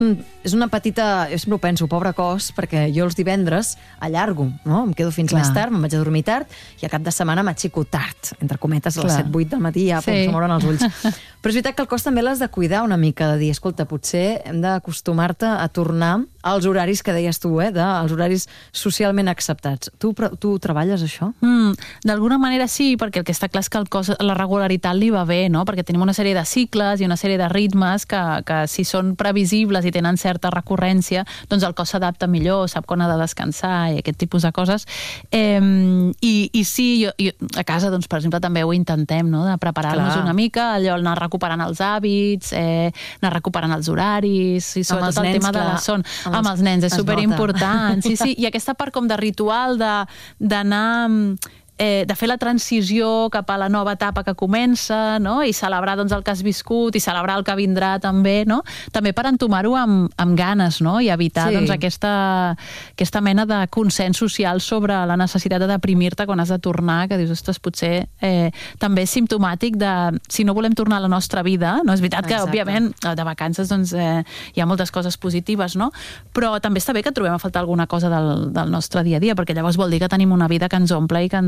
És una petita... Jo sempre ho penso, pobre cos, perquè jo els divendres allargo, no? Em quedo fins més tard, me'n vaig a dormir tard, i a cap de setmana m'aixeco tard, entre cometes, a les 7-8 del matí, ja se m'obren els ulls. Però és veritat que el cos també l'has de cuidar una mica, de dir, escolta, potser hem d'acostumar-te a tornar als horaris que deies tu, als horaris socialment acceptats. Tu treballes això? D'alguna manera sí, perquè el que està clar és que el cos, la regularitat li va bé, no? Perquè tenim una sèrie de cicles i una sèrie de ritmes que si són previsibles i tenen certa recurrència, doncs el cos s'adapta millor, sap quan ha de descansar i aquest tipus de coses. I sí, jo a casa, doncs, per exemple, també ho intentem, no? De preparar-nos una mica, allò, anar recuperant els hàbits, anar recuperant els horaris, i sobretot el tema de la son. Amb els nens, és superimportant. Sí, i aquesta part com de ritual d'anar... de fer la transició cap a la nova etapa que comença, no? I celebrar doncs, el que has viscut i celebrar el que vindrà també, no? També per entomar-ho amb ganes, no? I evitar doncs, aquesta mena de consens social sobre la necessitat de deprimir-te quan has de tornar, que dius, ostres, potser també és simptomàtic de si no volem tornar a la nostra vida, no? És veritat que, òbviament, de vacances doncs, hi ha moltes coses positives, no? Però també està bé que trobem a faltar alguna cosa del nostre dia a dia, perquè llavors vol dir que tenim una vida que ens omple i que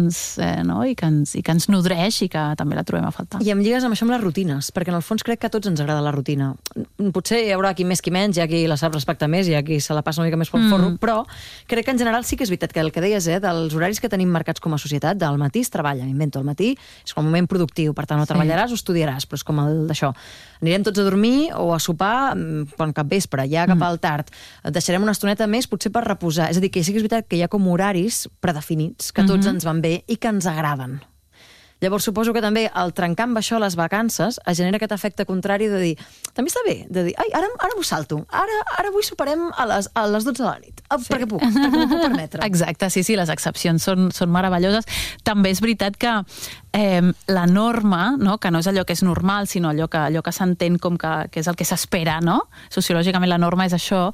ens nodreix i que també la trobem a faltar. I em lligues amb això amb les rutines, perquè en el fons crec que a tots ens agrada la rutina. Potser hi haurà qui més qui menys, hi ha qui la sap respectar més, hi ha qui se la passa una mica més pel forro, però crec que en general sí que és veritat que el que deies, dels horaris que tenim marcats com a societat, del matí es treballa, m'invento, al matí és com un moment productiu, per tant, o treballaràs o estudiaràs, però és com el d'això. Anirem tots a dormir o a sopar quan cap vespre, ja cap al tard. Deixarem una estoneta més, potser per reposar. És a dir, que sí que és veritat que hi ha com horaris predefinits, que tots ens van bé i que ens agraden. Llavors, suposo que també el trencar amb això a les vacances es genera aquest efecte contrari de dir, també està bé, de dir, ai, ara m'ho salto, ara avui soparem a les 12 de la nit, perquè m'ho puc permetre. Exacte, sí, les excepcions són meravelloses. També és veritat que la norma, no? Que no és allò que és normal, sinó allò que s'entén com que és el que s'espera, no? Sociològicament la norma és això.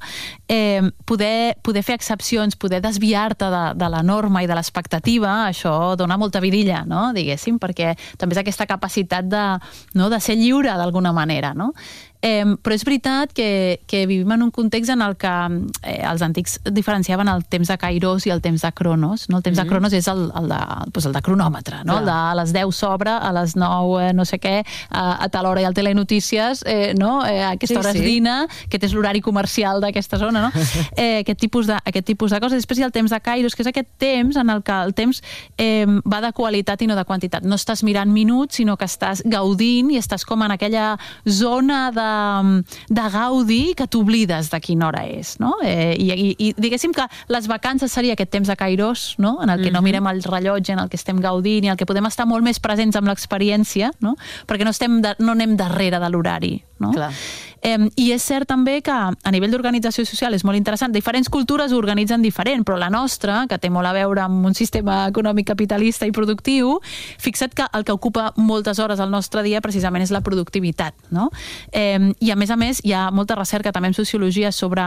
Poder fer excepcions, poder desviar-te de la norma i de l'expectativa, això dona molta vidilla, no? Diguéssim, perquè també és aquesta capacitat de ser lliure d'alguna manera, no? Però és veritat que vivim en un context en el que els antics diferenciaven el temps de Kairos i el temps de Cronos. El temps de Cronos és el de cronòmetre, no? El de a les 10 s'obre, a les 9 no sé què, a tal hora hi ha el Telenotícies, a aquesta hora es dina, aquest és l'horari comercial d'aquesta zona, no? Aquest tipus de coses. Després hi ha el temps de Kairos, que és aquest temps en el que el temps va de qualitat i no de quantitat. No estàs mirant minuts, sinó que estàs gaudint i estàs com en aquella zona de gaudi que t'oblides de quina hora és, no? I diguéssim que les vacances seria aquest temps de Kairos, no? En el que no mirem el rellotge, en el que estem gaudint i en el que podem estar molt més presents amb l'experiència, no? Perquè no anem darrere de l'horari, no? Clar. I és cert també que a nivell d'organització social és molt interessant. Diferents cultures ho organitzen diferent, però la nostra, que té molt a veure amb un sistema econòmic capitalista i productiu, fixa't que el que ocupa moltes hores al nostre dia precisament és la productivitat, no? I a més hi ha molta recerca també en sociologia sobre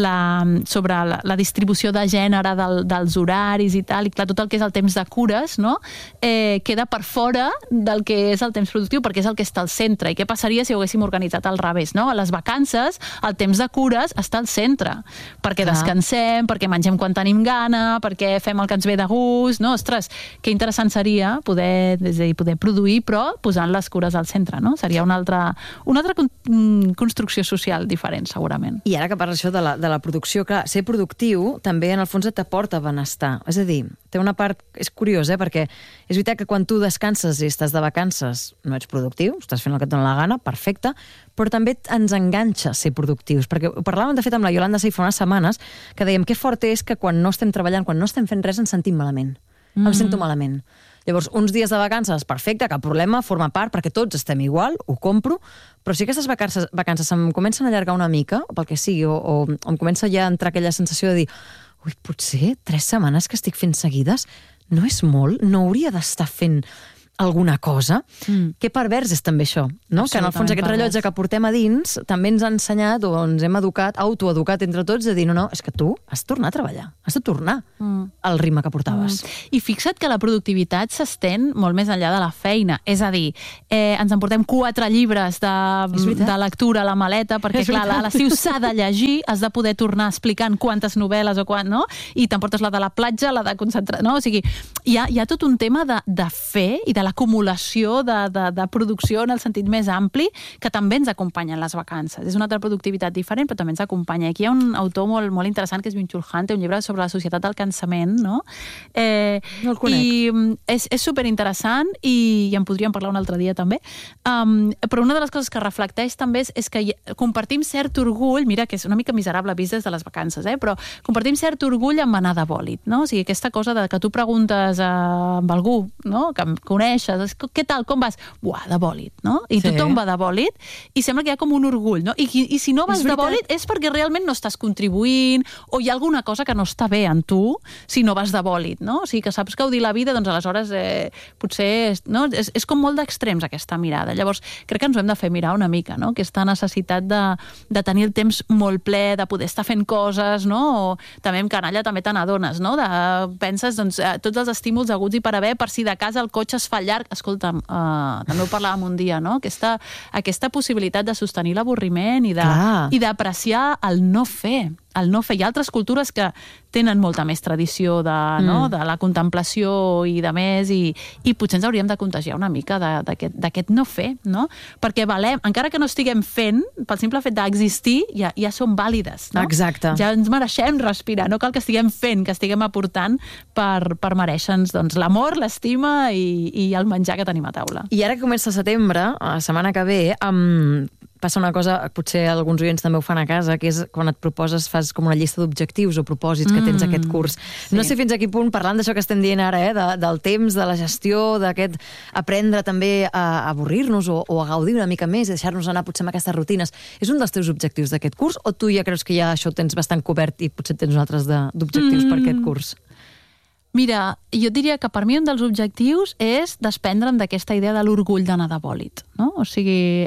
la distribució de gènere dels horaris i tal, i clar, tot el que és el temps de cures, no? Queda per fora del que és el temps productiu, perquè és el que està al centre. I què passaria si ho haguéssim organitzat al revés, no? A les vacances, el temps de cures està al centre, perquè descansem, perquè mengem quan tenim gana, perquè fem el que ens ve de gust, no? Ostres, que interessant seria poder produir, però posant les cures al centre, no? Seria una altra construcció social diferent, segurament. I ara que parles això de la producció, clar, ser productiu també en el fons t'aporta benestar. És a dir, té una part... És curiós, perquè és veritat que quan tu descanses i estàs de vacances no ets productiu, estàs fent el que et dona la gana, perfecte, però també ens enganxa ser productius, perquè ho parlàvem de fet amb la Iolanda Sey fa unes setmanes, que dèiem que fort és que quan no estem treballant, quan no estem fent res, ens sentim malament. Em sento malament. Llavors, uns dies de vacances, perfecte, cap problema, forma part, perquè tots estem igual, ho compro, però si aquestes vacances em comencen a allargar una mica, o pel que sigui, o em comença ja a entrar aquella sensació de dir, ui, potser 3 setmanes que estic fent seguides no és molt, no hauria d'estar fent alguna cosa. Que pervers és també això, no? Que en el fons aquest rellotge que portem a dins també ens ha ensenyat o ens hem educat, autoeducat entre tots, a dir, no, és que tu has de tornar a treballar, has de tornar al ritme que portaves. I fixa't que la productivitat s'estén molt més enllà de la feina. És a dir, ens emportem 4 llibres de lectura a la maleta, perquè clar, a l'estiu s'ha de llegir, has de poder tornar explicant quantes novel·les o quant, no? I t'emportes la de la platja, la de concentrar, no? O sigui, hi ha tot un tema de fer i de l'acumulació de producció en el sentit més ampli que també ens acompanya en les vacances. És una altra productivitat diferent, però també ens acompanya. Aquí hi ha un autor molt, molt interessant que és Byung-Chul Han, té un llibre sobre la societat del cansament, no? No el conec. I és superinteressant i en podríem parlar un altre dia també. Però una de les coses que reflecteix també és que compartim cert orgull, mira que és una mica miserable vist des de les vacances, però compartim cert orgull amb anar de bòlit, no? O sigui, aquesta cosa de que tu preguntes amb algú, no? Que em coneixes, què tal, com vas? Buah, de bòlit, no? I tothom va de bòlit i sembla que hi ha com un orgull, no? I si no vas de bòlit és perquè realment no estàs contribuint o hi ha alguna cosa que no està bé en tu si no vas de bòlit, no? O sigui, que saps gaudir la vida, doncs aleshores potser és com molt d'extrems aquesta mirada. Llavors, crec que ens ho hem de fer mirar una mica, no? Aquesta necessitat de tenir el temps molt ple, de poder estar fent coses, no? O també amb canalla també te n'adones, no? Penses, doncs, tots els estímuls aguts i per haver, per si de casa el cotxe es fa llarg. Escolta'm, també ho parlàvem un dia, no? Aquesta possibilitat de sostenir l'avorriment i d'apreciar el no fer. Hi ha altres cultures que tenen molta més tradició de la contemplació i de més, i potser ens hauríem de contagiar una mica d'aquest no fer, no? Perquè valem, encara que no estiguem fent, pel simple fet d'existir, ja som vàlides, no? Exacte. Ja ens mereixem respirar, no cal que estiguem fent, que estiguem aportant per mereixer-nos l'amor, l'estima i el menjar que tenim a taula. I ara que comença setembre, la setmana que ve, passa una cosa, potser alguns oients també ho fan a casa, que és quan et proposes, fas com una llista d'objectius o propòsits que tens aquest curs. Sí. No sé fins a quin punt, parlant d'això que estem dient ara, del temps, de la gestió, d'aquest aprendre també a avorrir-nos o a gaudir una mica més i deixar-nos anar potser amb aquestes rutines. És un dels teus objectius d'aquest curs o tu ja creus que ja això ho tens bastant cobert i potser tens uns altres d'objectius per aquest curs? Mira, jo diria que per mi un dels objectius és desprendre'm d'aquesta idea de l'orgull d'anar de bòlit, no? O sigui,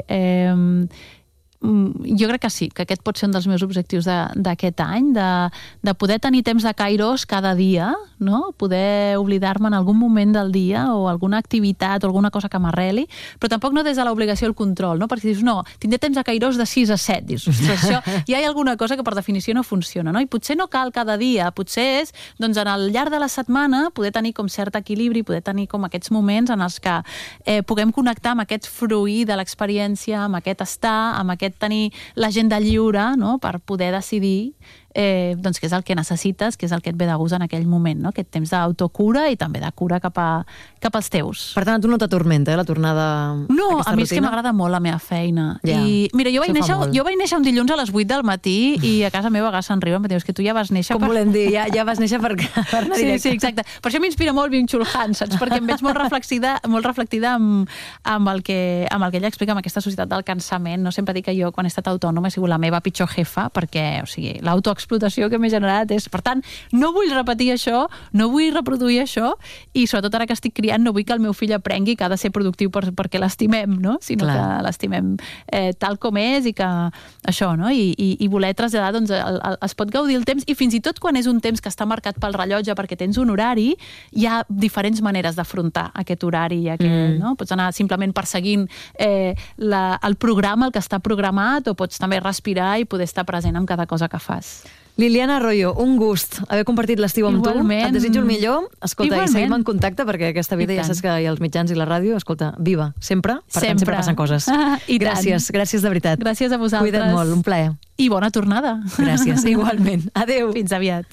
jo crec que sí, que aquest pot ser un dels meus objectius d'aquest any, de poder tenir temps de kairos cada dia, no? Poder oblidar-me en algun moment del dia o alguna activitat o alguna cosa que m'arreli, però tampoc no des de l'obligació i el control, no? Perquè dius, no, tindré temps de kairos de 6 a 7, dius, ostres, això ja hi ha alguna cosa que per definició no funciona, no? I potser no cal cada dia, potser és, doncs, en el llarg de la setmana poder tenir com cert equilibri, poder tenir com aquests moments en els que puguem connectar amb aquest fruir de l'experiència, amb aquest estar, amb aquest tenir l'agenda lliure, no? Per poder decidir doncs què és el que necessites, què és el que et ve de gust en aquell moment, no? Aquest temps d'autocura i també de cura cap als teus. Per tant, a tu no t'atormenta, la tornada a aquesta rutina? No, a mi és que m'agrada molt la meva feina. Ja, I mira, jo vaig néixer un dilluns a les 8 del matí i a casa meva a vegades se'n riuen, perquè dius que tu ja vas néixer... Com volem dir, ja vas néixer per anar directe. Sí, exacte. Per això m'inspira molt Byung-Chul Han, saps? Perquè em veig molt reflectida amb el que ella explica amb aquesta societat del cansament. No sempre dic que jo, quan he estat autònoma, he sigut la meva pitjor jefa, perquè, o sigui, l'autoexplotació que m'he generat és... Per tant, no vull repetir això, no vull reproduir això, i sobretot ara que estic criant no vull que el meu fill aprengui que ha de ser productiu perquè l'estimem, no? Sinó que l'estimem tal com és i que això, no? I voler traslladar, doncs, es pot gaudir el temps, i fins i tot quan és un temps que està marcat pel rellotge perquè tens un horari, hi ha diferents maneres d'afrontar aquest horari, no? Pots anar simplement perseguint el programa, el que està programat, o pots també respirar i poder estar present en cada cosa que fas. Liliana Arroyo, un gust haver compartit l'estiu amb Igualment. tu. Et desitjo el millor. Escolta, Igualment. i seguim en contacte, perquè aquesta vida ja saps que hi ha els mitjans i la ràdio, escolta, viva, sempre. Per tant, sempre passen coses. Gràcies de veritat. Gràcies a vosaltres. Cuida't molt, un plaer. I bona tornada. Gràcies, igualment. Adéu. Fins aviat.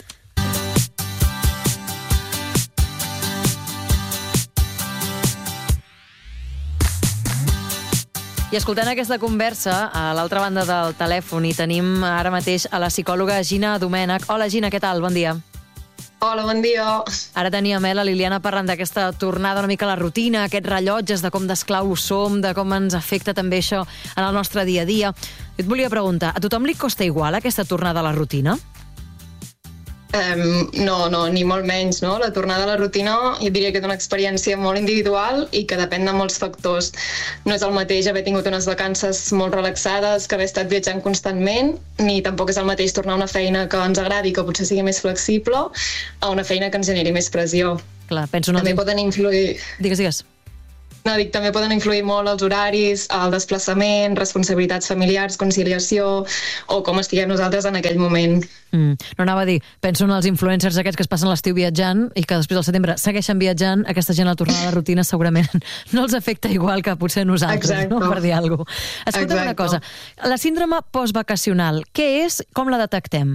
I escoltant aquesta conversa, a l'altra banda del telèfon, hi tenim ara mateix a la psicòloga Gina Domènech. Hola, Gina, què tal? Bon dia. Hola, bon dia. Ara teníem la Liliana parlant d'aquesta tornada una mica a la rutina, aquests rellotges, de com d'esclaus som, de com ens afecta també això en el nostre dia a dia. Jo et volia preguntar, a tothom li costa igual aquesta tornada a la rutina? No, ni molt menys, no? La tornada a la rutina jo diria que és una experiència molt individual i que depèn de molts factors. No és el mateix haver tingut unes vacances molt relaxades que haver estat viatjant constantment, ni tampoc és el mateix tornar a una feina que ens agradi, que potser sigui més flexible, a una feina que ens generi més pressió. Clar, penso... També poden influir... Digues. No, dic, també poden influir molt els horaris, el desplaçament, responsabilitats familiars, conciliació, o com estiguem nosaltres en aquell moment. No anava a dir, penso en els influencers aquests que es passen l'estiu viatjant i que després del setembre segueixen viatjant, aquesta gent a la tornada a la rutina segurament no els afecta igual que potser nosaltres. Exacte. No? Per dir alguna cosa. Escolta'm una cosa, la síndrome postvacacional, què és, com la detectem?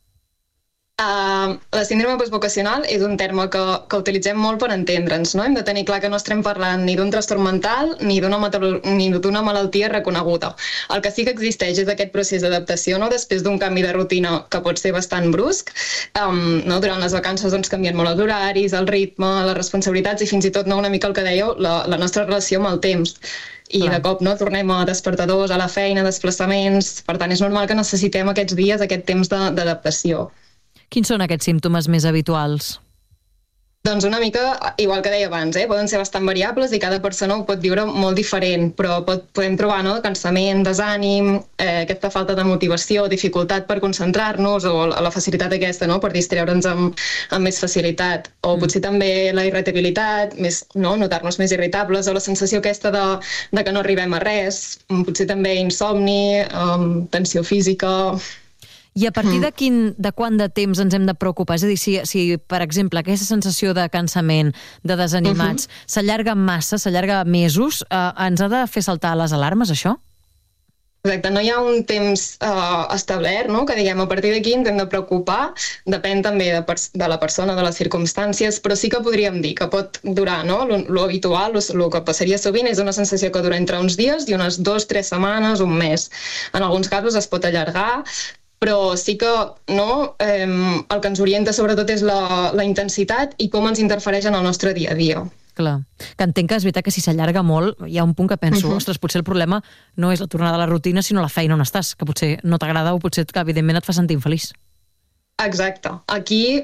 La síndrome postvacacional és un terme que utilitzem molt per entendre'ns, no? Hem de tenir clar que no estem parlant ni d'un trastorn mental ni d'una malaltia reconeguda. El que sí que existeix és aquest procés d'adaptació, no? Després d'un canvi de rutina que pot ser bastant brusc. No? Durant les vacances doncs, canvien molt els horaris, el ritme, les responsabilitats i fins i tot, no, una mica el que dèieu, la nostra relació amb el temps. I de cop tornem a despertadors, a la feina, desplaçaments. Per tant, és normal que necessitem aquests dies, aquest temps d'adaptació. Quins són aquests símptomes més habituals? Doncs una mica, igual que deia abans, poden ser bastant variables i cada persona ho pot viure molt diferent, però podem trobar cansament, desànim, aquesta falta de motivació, dificultat per concentrar-nos o la facilitat aquesta per distreure'ns amb més facilitat. O potser també la irritabilitat, notar-nos més irritables o la sensació aquesta de que no arribem a res, potser també insomni, tensió física... I a partir de quant de temps ens hem de preocupar? És a dir, si per exemple, aquesta sensació de cansament, de desanimats, s'allarga massa, s'allarga mesos, ens ha de fer saltar les alarmes, això? Exacte, no hi ha un temps establert, no? Que diguem, a partir d'aquí ens hem de preocupar, depèn també de la persona, de les circumstàncies, però sí que podríem dir que pot durar, no? Lo habitual, lo que passaria sovint és una sensació que dura entre uns dies i unes 2-3 setmanes, un mes. En alguns casos es pot allargar, però sí que el que ens orienta sobretot és la intensitat i com ens interfereix en el nostre dia a dia. Clar, que entenc que és veritat que si s'allarga molt hi ha un punt que penso, ostres, potser el problema no és la tornada a la rutina, sinó la feina on estàs, que potser no t'agrada o potser que evidentment et fa sentir infeliç. Exacte. Aquí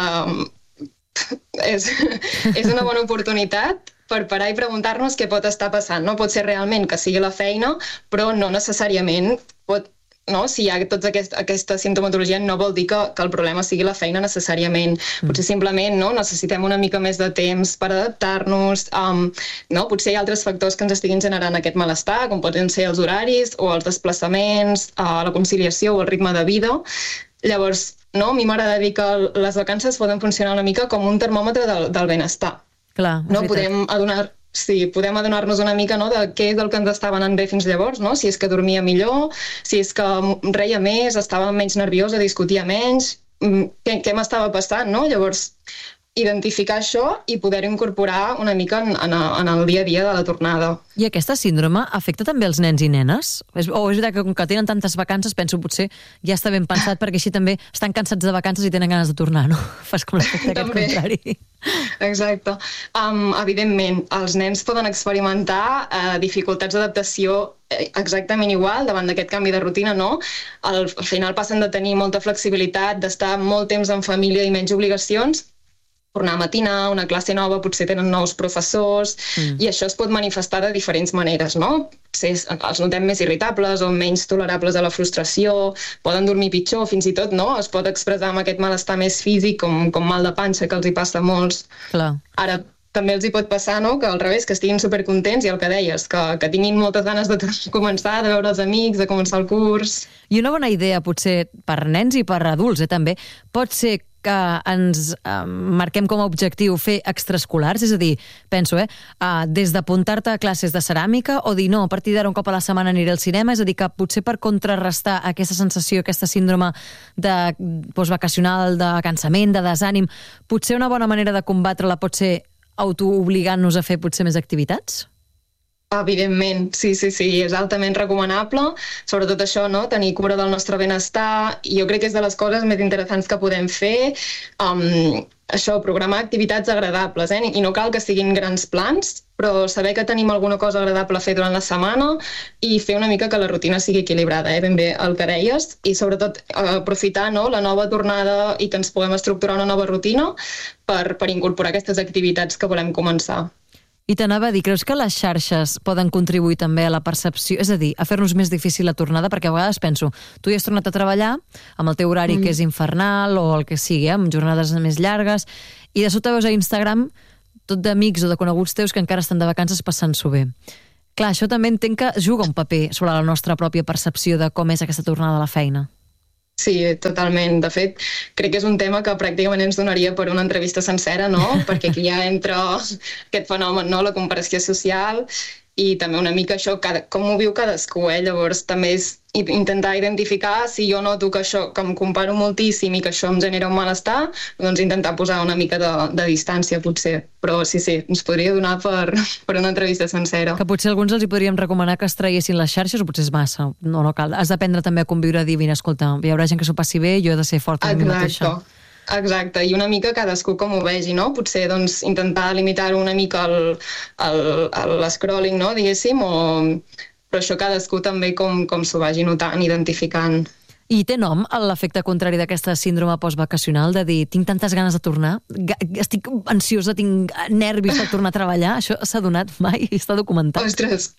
és una bona oportunitat per parar i preguntar-nos què pot estar passant. No pot ser realment que sigui la feina, però no necessàriament pot... No? Si hi ha tota aquesta simptomatologia no vol dir que el problema sigui la feina necessàriament. Potser simplement necessitem una mica més de temps per adaptar-nos. Potser hi ha altres factors que ens estiguin generant aquest malestar, com poden ser els horaris o els desplaçaments, la conciliació o el ritme de vida. Llavors, a mi m'agrada dir que les vacances poden funcionar una mica com un termòmetre del benestar. Clar, podem adonar-nos una mica de què és el que ens estava anant bé fins llavors, si és que dormia millor, si és que reia més, estava menys nerviosa, discutia menys, què m'estava passant, no? Llavors, identificar això i poder incorporar una mica en el dia a dia de la tornada. I aquesta síndrome afecta també els nens i nenes? O és veritat que com que tenen tantes vacances, penso potser ja està ben pensat perquè així també estan cansats de vacances i tenen ganes de tornar, no? Fas com l'efecte aquest contrari. Exacte. Evidentment, els nens poden experimentar dificultats d'adaptació exactament igual davant d'aquest canvi de rutina, no? Al final passen de tenir molta flexibilitat, d'estar molt temps en família i menys obligacions, tornar a matinar, una classe nova, potser tenen nous professors, i això es pot manifestar de diferents maneres, no? Els notem més irritables o menys tolerables a la frustració, poden dormir pitjor, fins i tot, no? Es pot expressar amb aquest malestar més físic, com mal de panxa, que els hi passa a molts. Clar. Ara, també els hi pot passar, no?, que al revés, que estiguin supercontents, i el que deies, que tinguin moltes ganes de començar, de veure els amics, de començar el curs. I una bona idea, potser, per nens i per adults, també, pot ser que ens marquem com a objectiu fer extraescolars, és a dir, penso, des d'apuntar-te a classes de ceràmica o dir, no, a partir d'ara un cop a la setmana aniré al cinema, és a dir, que potser per contrarrestar aquesta sensació, aquesta síndrome de postvacacional, de cansament, de desànim, potser una bona manera de combatre-la pot ser autoobligant-nos a fer potser més activitats? Evidentment, sí, és altament recomanable, sobretot això, no? Tenir cura del nostre benestar, i jo crec que és de les coses més interessants que podem fer, això, programar activitats agradables, i no cal que siguin grans plans, però saber que tenim alguna cosa agradable a fer durant la setmana i fer una mica que la rutina sigui equilibrada, ben bé el que deies, i sobretot aprofitar la nova tornada i que ens puguem estructurar una nova rutina per incorporar aquestes activitats que volem començar. I t'anava a dir, creus que les xarxes poden contribuir també a la percepció, és a dir, a fer-nos més difícil la tornada? Perquè a vegades penso, tu ja has tornat a treballar amb el teu horari que és infernal o el que sigui, amb jornades més llargues, i de sobte veus a Instagram tot d'amics o de coneguts teus que encara estan de vacances passant-s'ho bé. Clar, això també entenc que juga un paper sobre la nostra pròpia percepció de com és aquesta tornada a la feina. Sí, totalment. De fet, crec que és un tema que pràcticament ens donaria per una entrevista sencera, no? Perquè aquí ja entra aquest fenomen, no? La comparació social i també una mica això, com ho viu cadascú, Llavors també és intentar identificar si jo noto que això, que em comparo moltíssim i que això em genera un malestar, doncs intentar posar una mica de distància, potser. Però sí, ens podria donar per una entrevista sencera. Que potser alguns els hi podríem recomanar que es traiessin les xarxes o potser és massa. No cal. Has d'aprendre també a conviure, a dir, mira, escolta, hi haurà gent que s'ho passi bé, jo he de ser forta amb mi mateixa. Exacte, i una mica cadascú com ho vegi, no? Potser doncs, intentar limitar una mica l'escrolling, no? Diguéssim, però això cadascú també com s'ho vagi notant, identificant. I té nom l'efecte contrari d'aquesta síndrome postvacacional, de dir, tinc tantes ganes de tornar, estic ansiosa, tinc nervis per tornar a treballar, això s'ha donat mai? Està documentat? Ostres,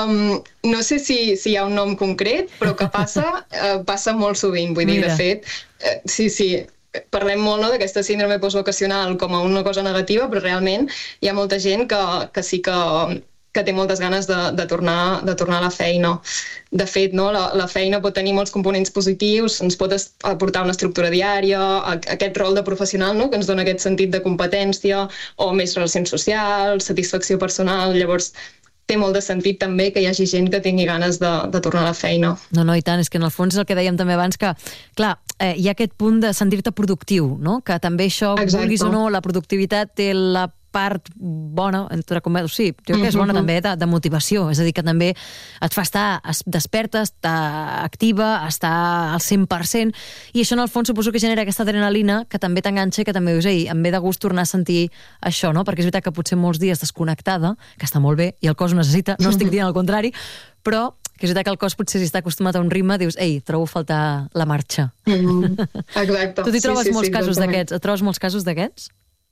no sé si hi ha un nom concret, però que passa molt sovint, vull dir, de fet, sí, parlem molt d'aquesta síndrome postvacacional com a una cosa negativa, però realment hi ha molta gent que sí que té moltes ganes de tornar a la feina. De fet, la feina pot tenir molts components positius, ens pot aportar una estructura diària, aquest rol de professional, que ens dona aquest sentit de competència, o més relacions socials, satisfacció personal. Llavors, té molt de sentit també que hi hagi gent que tingui ganes de tornar a la feina. No, i tant, és que en el fons és el que dèiem també abans, que, clar, hi ha aquest punt de sentir-te productiu, no? Que també això, vulguis o no, la productivitat té la part bona, entre cometes, sí, jo crec que és bona també de motivació, és a dir, que també et fa estar desperta, estar activa, estar al 100%, i això en el fons suposo que genera aquesta adrenalina que també t'enganxa i que també dius, em ve de gust tornar a sentir això, no? Perquè és veritat que potser molts dies desconnectada, que està molt bé, i el cos ho necessita, no estic dient el contrari, però que és veritat que el cos potser si està acostumat a un ritme, dius, trobo a faltar la marxa. Exacte. Tu t'hi trobes molts casos d'aquests? Et trobes molts casos d'aquests?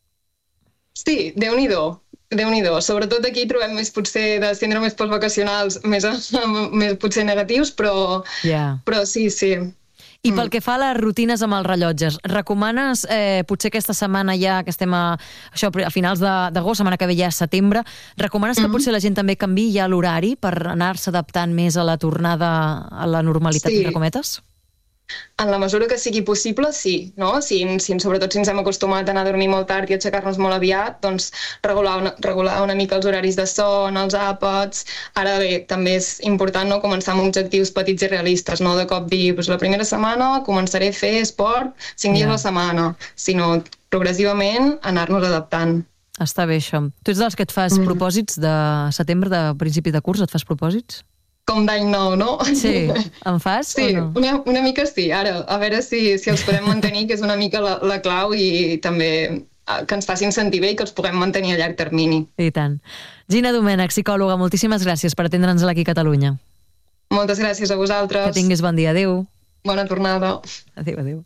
Sí, Déu-n'hi-do. Sobretot aquí trobem més potser de síndromes postvacacionals més potser negatius, però sí. I pel que fa a les rutines amb els rellotges, recomanes, potser aquesta setmana ja, que estem a finals d'agost, setmana que ve ja és setembre, recomanes que potser la gent també canviï ja l'horari per anar-se adaptant més a la tornada a la normalitat, entre cometes? En la mesura que sigui possible, sí, no? Sobretot si ens hem acostumat a anar a dormir molt tard i aixecar-nos molt aviat, doncs regular una mica els horaris de son, els àpats. Ara bé, també és important començar amb objectius petits i realistes, no de cop dir, la primera setmana començaré a fer esport 5 dies a la setmana, sinó progressivament anar-nos adaptant. Està bé això. Tu ets dels que et fas propòsits de setembre, de principi de curs, et fas propòsits? Com d'any nou, no? Sí, en fas sí, o no? Una mica sí. Ara, a veure si els podem mantenir, que és una mica la clau, i també que ens facin sentir bé i que els puguem mantenir a llarg termini. I tant. Gina Domènech, psicòloga, moltíssimes gràcies per atendre'ns aquí a Catalunya. Moltes gràcies a vosaltres. Que tinguis bon dia. Adéu. Bona tornada. Adéu.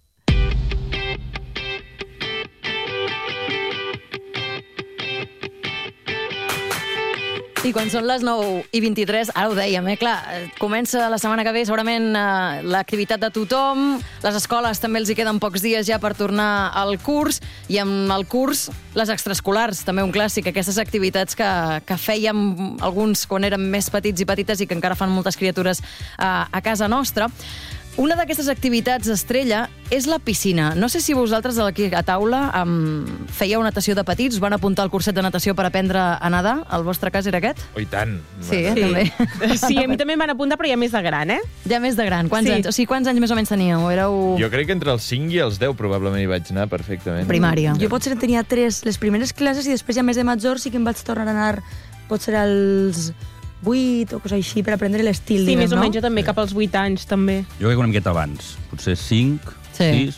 I quan són les 9:23, ara ho dèiem, clar, comença la setmana que ve segurament l'activitat de tothom, les escoles també els hi queden pocs dies ja per tornar al curs, i amb el curs les extraescolars, també un clàssic, aquestes activitats que fèiem alguns quan érem més petits i petites i que encara fan moltes criatures a casa nostra. Una d'aquestes activitats estrella és la piscina. No sé si vosaltres aquí a taula fèieu natació de petits, us van apuntar al curset de natació per aprendre a nedar. El vostre cas era aquest? Oh, i tant. Sí, també. Sí, a mi també em van apuntar, però ja més de gran, Ja més de gran. Quants anys? O sigui, quants anys més o menys teníeu? Jo crec que entre els 5 i els 10 probablement hi vaig anar perfectament. Primària. Jo potser tenia 3 les primeres classes i després ja més de major sí que em vaig tornar a anar potser als 8 o cosa així, per aprendre l'estil, sí, més o menys, jo també, cap als 8 anys, també. Jo crec que una miqueta abans, potser 5, 6,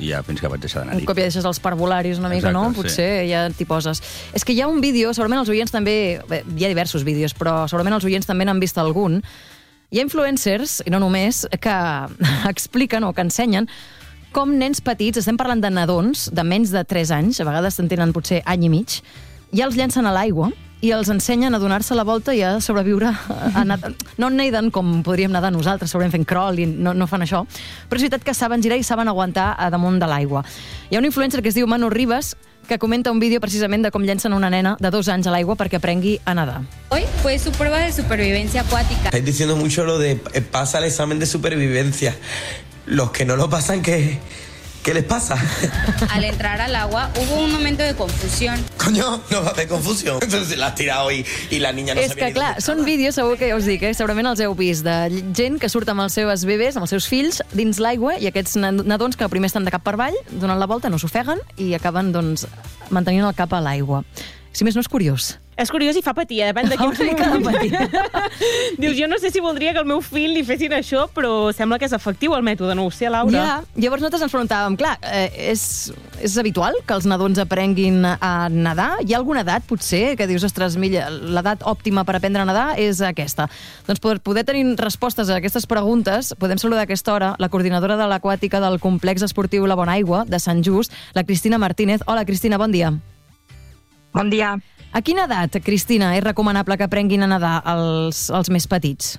i ja fins que vaig deixar d'anar-hi. Un cop ja deixes els parvularis una mica, no? Potser ja t'hi poses. És que hi ha un vídeo, segurament els oients també... Bé, hi ha diversos vídeos, però segurament els oients també n'han vist algun. Hi ha influencers, i no només, que expliquen o que ensenyen com nens petits, estem parlant de nadons de menys de 3 anys, a vegades en tenen potser any i mig, ja els llancen a l'aigua i els ensenyen a donar-se la volta i a sobreviure a nedar. No naden com podríem nedar nosaltres, segurament fent crawl i no fan això, però és veritat que saben girar i saben aguantar a damunt de l'aigua. Hi ha un influencer que es diu Manu Ribas que comenta un vídeo precisament de com llancen una nena de 2 anys a l'aigua perquè aprengui a nedar. Hoy fue su prueba de supervivencia acuática. Estáis diciendo mucho lo de pasa el examen de supervivencia. Los que no lo pasan, ¿qué les pasa? Al entrar al agua hubo un momento de confusión. Coño, no va a haver confusió. Entonces l'has tirat i la niña no sabia... És que, clar, són vídeos, segur que ja us dic, segurament els heu vist, de gent que surt amb els seus bebès, amb els seus fills, dins l'aigua, i aquests nadons que primer estan de cap per avall, donant la volta, no s'ofeguen, i acaben, doncs, mantenint el cap a l'aigua. Si més no, és curiós. És curiós i fa patir, depèn de quin fill. Dius, jo no sé si voldria que el meu fill li fessin això, però sembla que és efectiu el mètode, no ho sé, Laura. Ja, llavors nosaltres ens preguntàvem, clar, és habitual que els nadons aprenguin a nedar? Hi ha alguna edat, potser, que dius, ostres, l'edat òptima per aprendre a nedar és aquesta? Doncs per poder tenir respostes a aquestes preguntes, podem saludar a aquesta hora la coordinadora de l'aquàtica del complex esportiu La Bonaigua, de Sant Just, la Cristina Martínez. Hola, Cristina, bon dia. Bon dia. A quina edat, Cristina, és recomanable que aprenguin a nedar els més petits?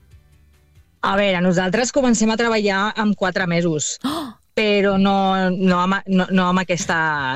A veure, nosaltres comencem a treballar amb 4 mesos, però no amb aquesta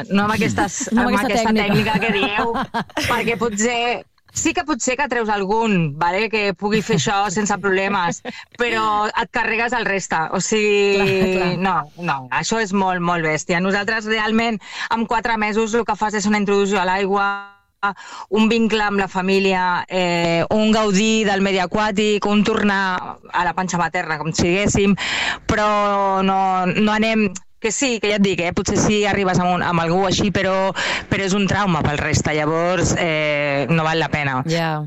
tècnica que dieu, perquè potser que treus algun, vale? Que pugui fer això sense problemes, però et carregues el reste. O sigui, no, això és molt, molt bèstia. Nosaltres realment, amb 4 mesos, el que fas és una introducció a l'aigua, un vincle amb la família, un gaudir del medi aquàtic, un tornar a la panxa materna, com si diguéssim, però no anem... Que sí, que ja et dic, potser sí arribes amb algú així, però és un trauma pel reste, llavors no val la pena. Ja.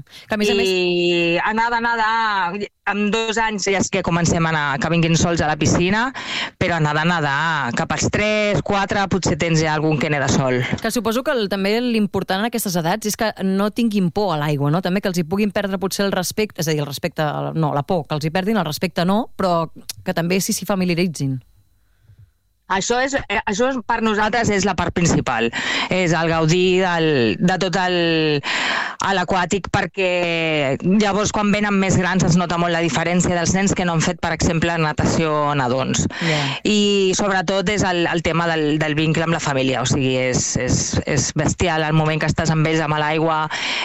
I anar amb 2 anys ja és que comencem a anar, que vinguin sols a la piscina, però anar de nedar cap als 3, 4, potser tens ja algun que neda sol. Que suposo que també l'important en aquestes edats és que no tinguin por a l'aigua, no? També que els hi puguin perdre potser el respecte, és a dir, el respecte, no, la por, que els hi perdin, el respecte no, però que també s'hi familiaritzin. Això per nosaltres és la part principal, és el gaudir de tot l'aquàtic, perquè llavors quan venen més grans es nota molt la diferència dels nens que no han fet, per exemple, natació nadons. I sobretot és el tema del vincle amb la família, o sigui, és bestial el moment que estàs amb ells amb l'aigua,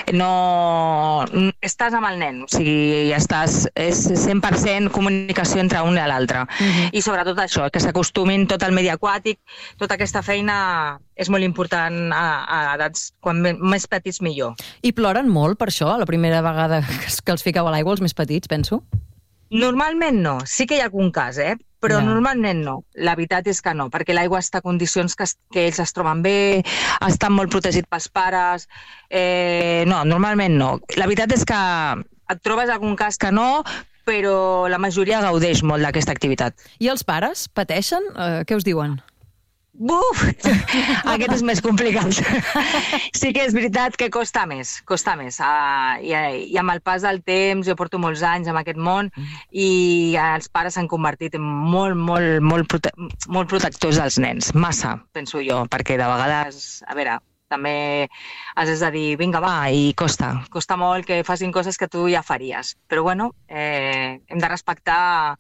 no estàs amb el nen, o sigui, és 100% comunicació entre un i l'altre. I sobretot això, que s'acostumin tot el medi aquàtic, tota aquesta feina és molt important a edats quan més petits millor. I ploren molt per això, la primera vegada que els fiqueu a l'aigua, els més petits, penso? Normalment no, sí que hi ha algun cas, però normalment no. La veritat és que no, perquè l'aigua està a condicions que ells es troben bé, estan molt protegits pels pares... No, normalment no. La veritat és que et trobes algun cas que no, però la majoria gaudeix molt d'aquesta activitat. I els pares pateixen? Què us diuen? Buf! Aquest és més complicat. Sí que és veritat que costa més. I amb el pas del temps, jo porto molts anys en aquest món, i els pares s'han convertit en molt protectors dels nens. Massa, penso jo, perquè de vegades, a veure, també has de dir, vinga, va, i costa molt que facin coses que tu ja faries. Però bueno, hem de respectar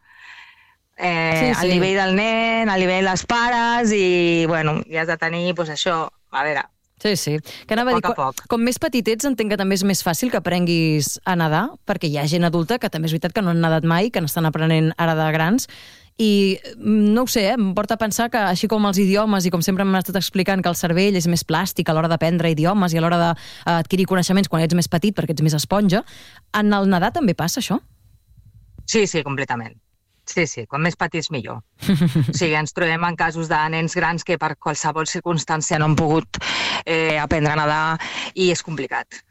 el nivell del nen, el nivell dels pares, i bueno, ja has de tenir això, a veure... Sí. Que anava a dir, com més petit ets, entenc que també és més fàcil que aprenguis a nedar, perquè hi ha gent adulta que també és veritat que no han nedat mai, que n'estan aprenent ara de grans, i no ho sé, em porta a pensar que així com els idiomes, i com sempre m'ha estat explicant que el cervell és més plàstic a l'hora d'aprendre idiomes i a l'hora d'adquirir coneixements quan ets més petit perquè ets més esponja, en el nedar també passa això? Sí, completament. Sí, quan més petits millor. O sigui, ens trobem en casos de nens grans que per qualsevol circumstància no han pogut aprendre a nedar, i és complicat.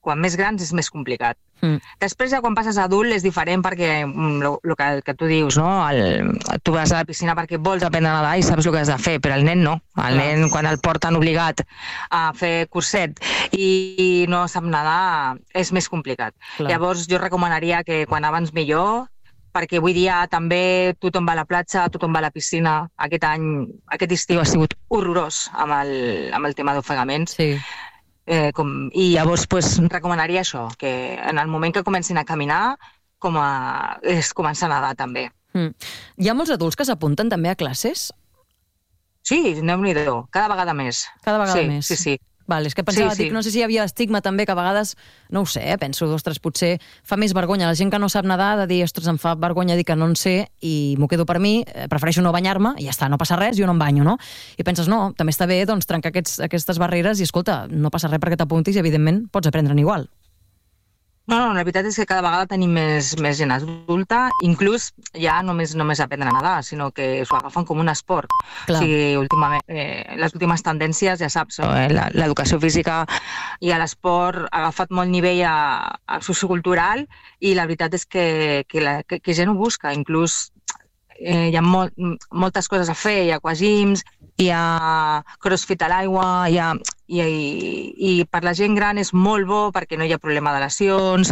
quan més grans és més complicat. Després, ja quan passes a adult, és diferent perquè el que tu dius, no? Tu vas a la piscina perquè vols aprendre a nedar i saps el que has de fer, però el nen no. El nen, quan el porten obligat a fer curset i no sap nedar, és més complicat. Llavors, jo recomanaria que quan abans millor, perquè avui dia també tothom va a la platja, tothom va a la piscina. Aquest estiu ha sigut horrorós amb el tema d'ofegaments. Sí. I llavors recomanaria això, que en el moment que comencin a caminar és començar a nedar també. Hi ha molts adults que s'apunten també a classes? Sí, Déu-n'hi-do, cada vegada més. Cada vegada més? Sí. Val, és que pensava, dic, no sé si hi havia estigma també, que a vegades, no ho sé, penso, ostres, potser fa més vergonya la gent que no sap nedar de dir, ostres, em fa vergonya dir que no en sé i m'ho quedo per mi, prefereixo no banyar-me i ja està, no passa res, jo no em banyo, no? I penses, no, també està bé doncs, trencar aquestes barreres i, escolta, no passa res perquè t'apuntis i, evidentment, pots aprendre'n igual. No, la veritat és que cada vegada tenim més gent adulta, inclús ja només aprendre a nedar, sinó que s'ho agafen com un esport. Clar. O sigui, últimament, les últimes tendències, ja saps, l'educació física i l'esport ha agafat molt nivell al sociocultural i la veritat és que gent ho busca, inclús hi ha moltes coses a fer, hi ha aquagyms, hi ha crossfit a l'aigua, i per la gent gran és molt bo perquè no hi ha problema de lesions.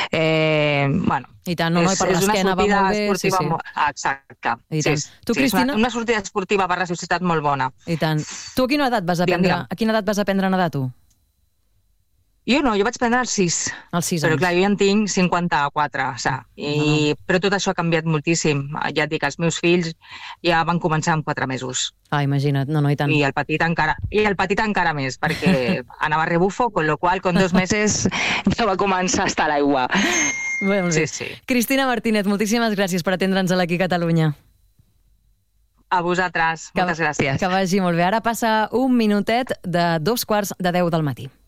I tant, no, i per l'esquena va molt bé. Sí. Exacte. Tu, Cristina? Una sortida esportiva per la societat molt bona. I tant. Tu a quina edat vas aprendre a nedar, tu? Jo no, jo vaig prendre als 6. Als 6 anys. Però clar, jo ja en tinc 54, però tot això ha canviat moltíssim. Ja et dic, els meus fills ja van començar amb 4 mesos. Imagina't, no, i tant. I el petit encara més, perquè anava a rebufo, con lo qual, con 2 meses ja va començar a estar a l'aigua. Molt bé. Sí. Cristina Martínez, moltíssimes gràcies per atendre'ns a l'Aquí Catalunya. A vosaltres, moltes gràcies. Que vagi molt bé. Ara passa un minutet de 2:15 del matí.